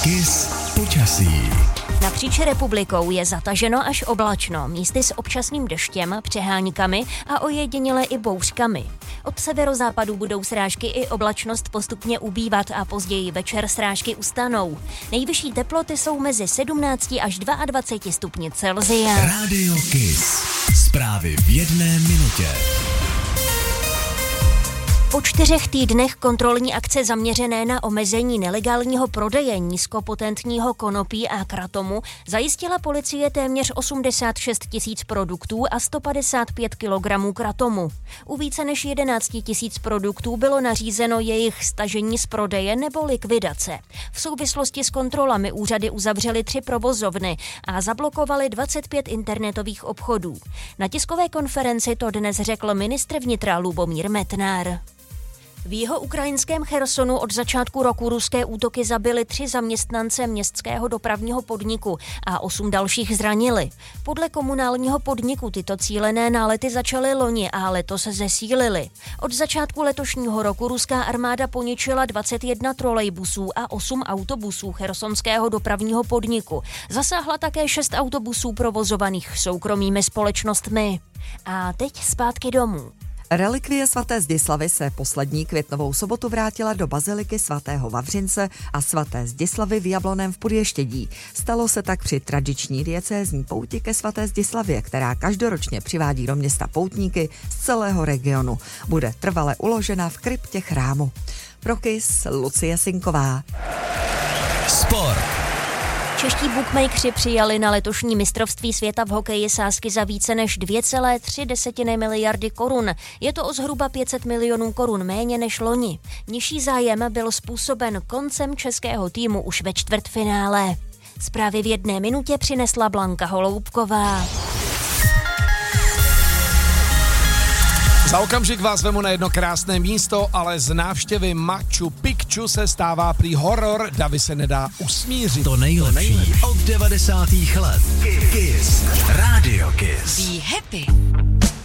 Kiss počasí. Napříč republikou je zataženo až oblačno, místy s občasným deštěm, přeháňkami a ojediněle i bouřkami. Od severozápadu budou srážky i oblačnost postupně ubývat a později večer srážky ustanou. Nejvyšší teploty jsou mezi 17 až 22 stupni Celsia. Radio Kiss. Zprávy v jedné minutě. Po 4 týdnech kontrolní akce zaměřené na omezení nelegálního prodeje nízkopotentního konopí a kratomu zajistila policie téměř 86 000 produktů a 155 kg kratomu. U více než 11 000 produktů bylo nařízeno jejich stažení z prodeje nebo likvidace. V souvislosti s kontrolami úřady uzavřely 3 provozovny a zablokovaly 25 internetových obchodů. Na tiskové konferenci to dnes řekl ministr vnitra Lubomír Metnar. V jihoukrajinském Chersonu od začátku roku ruské útoky zabily 3 zaměstnance městského dopravního podniku a 8 dalších zranili. Podle komunálního podniku tyto cílené nálety začaly loni a letos zesílily. Od začátku letošního roku ruská armáda poničila 21 trolejbusů a 8 autobusů chersonského dopravního podniku. Zasáhla také 6 autobusů provozovaných soukromými společnostmi. A teď zpátky domů. Relikvie svaté Zdislavy se poslední květnovou sobotu vrátila do baziliky svatého Vavřince a svaté Zdislavy v Jablonném v Podještědí. Stalo se tak při tradiční diecézní pouti ke svaté Zdislavě, která každoročně přivádí do města poutníky z celého regionu. Bude trvale uložena v kryptě chrámu. Pro Kiss Lucie Sinková. Sport. Čeští bookmakeri přijali na letošní mistrovství světa v hokeji sázky za více než 2,3 miliardy korun. Je to o zhruba 500 milionů korun méně než loni. Nižší zájem byl způsoben koncem českého týmu už ve čtvrtfinále. Zprávy v jedné minutě přinesla Blanka Holoubková. Za okamžik vás vemu na jedno krásné místo, ale z návštěvy Machu Picchu se stává prý horor, davy se nedá usmířit. To nejlepší od 90. let. Kiss. Radio Kiss. Be happy.